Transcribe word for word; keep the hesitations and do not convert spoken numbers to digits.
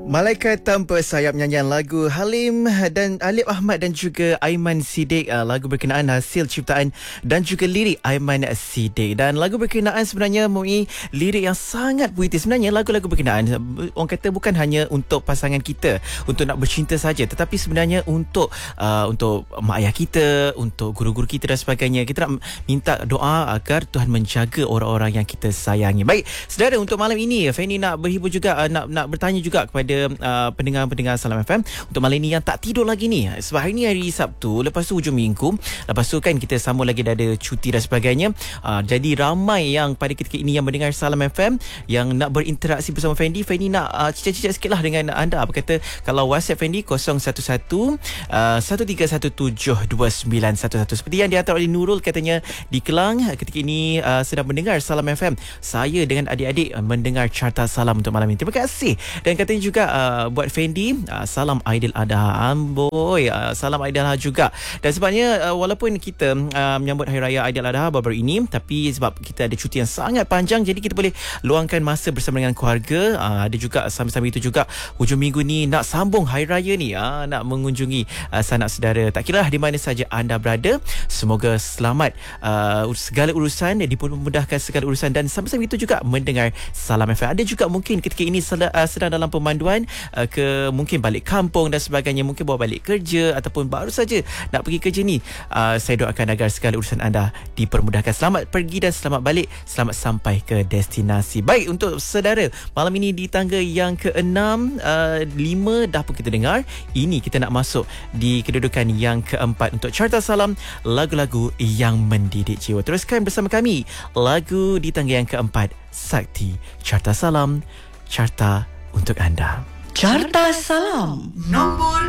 Malaikat Tanpa Sayap, nyanyian lagu Halim dan Alif Ahmad dan juga Aiman Siddiq. Lagu berkenaan hasil ciptaan dan juga lirik Aiman Siddiq. Dan lagu berkenaan sebenarnya mempunyai lirik yang sangat puitis. Sebenarnya lagu-lagu berkenaan, orang kata bukan hanya untuk pasangan kita, untuk nak bercinta saja, tetapi sebenarnya untuk uh, untuk mak ayah kita, untuk guru-guru kita dan sebagainya. Kita nak minta doa agar Tuhan menjaga orang-orang yang kita sayangi. Baik, saudara, untuk malam ini Fanny nak berhibur juga, uh, nak nak bertanya juga kepada Uh, pendengar-pendengar Salam F M untuk malam ini yang tak tidur lagi ni, sebab hari ni hari Sabtu, lepas tu hujung minggu, lepas tu kan kita sambung lagi, dah ada cuti dan sebagainya. uh, jadi ramai yang pada ketika ini yang mendengar Salam F M yang nak berinteraksi bersama Fendi. Fendi nak uh, cicak-cicak sikit lah dengan anda. Apa kata kalau WhatsApp Fendi kosong satu satu satu tiga satu tujuh dua sembilan satu satu, seperti yang dihantar oleh Nurul, katanya di Kelang ketika ini uh, sedang mendengar Salam F M. Saya dengan adik-adik uh, mendengar Carta Salam untuk malam ini. Terima kasih. Dan katanya juga Uh, buat Fendi, uh, salam Aidil Adha. Amboi, uh, salam Aidil Adha juga. Dan sebabnya uh, walaupun kita uh, menyambut Hari Raya Aidil Adha baru-baru ini, tapi sebab kita ada cuti yang sangat panjang, jadi kita boleh luangkan masa bersama dengan keluarga. uh, Ada juga sambil-sambil itu juga hujung minggu ni nak sambung Hari Raya ni, uh, nak mengunjungi uh, sanak saudara. Tak kira di mana saja anda berada, semoga selamat uh, segala urusan, dipermudahkan segala urusan, dan sambil-sambil itu juga mendengar Salam F M. Ada juga mungkin ketika ini sedang, uh, sedang dalam pemanduan Uh, ke mungkin balik kampung dan sebagainya, mungkin bawa balik kerja ataupun baru saja nak pergi kerja ni. uh, Saya doakan agar segala urusan anda dipermudahkan. Selamat pergi dan selamat balik, selamat sampai ke destinasi. Baik, untuk saudara, malam ini di tangga yang keenam, uh, lima dah pun kita dengar. Ini kita nak masuk di kedudukan yang keempat untuk Carta Salam, lagu-lagu yang mendidik jiwa. Teruskan bersama kami, lagu di tangga yang keempat, Sakti. Carta Salam, carta untuk anda. Carta Salam nombor